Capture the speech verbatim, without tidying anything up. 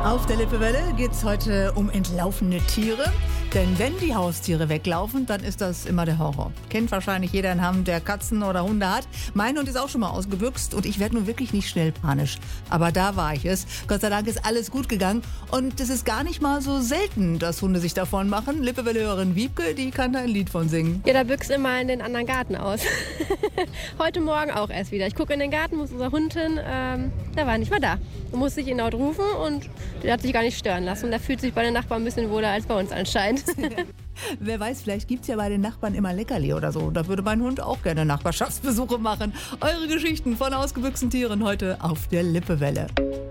Auf der Lippewelle geht es heute um entlaufene Tiere. Denn wenn die Haustiere weglaufen, dann ist das immer der Horror. Kennt wahrscheinlich jeder einen Hamm, der Katzen oder Hunde hat. Mein Hund ist auch schon mal ausgebüxt und ich werde nun wirklich nicht schnell panisch. Aber da war ich es. Gott sei Dank ist alles gut gegangen. Und es ist gar nicht mal so selten, dass Hunde sich davon machen. Lippewelle-Hörerin Wiebke, die kann da ein Lied von singen. Ja, da büchst immer in den anderen Garten aus. Heute Morgen auch erst wieder. Ich gucke in den Garten, muss unser Hund hin. Ähm, der war nicht mal da. Da musste ich ihn laut rufen und der hat sich gar nicht stören lassen. Und der fühlt sich bei den Nachbarn ein bisschen wohler als bei uns anscheinend. Wer weiß, vielleicht gibt es ja bei den Nachbarn immer Leckerli oder so. Da würde mein Hund auch gerne Nachbarschaftsbesuche machen. Eure Geschichten von ausgebüxten Tieren heute auf der Lippewelle.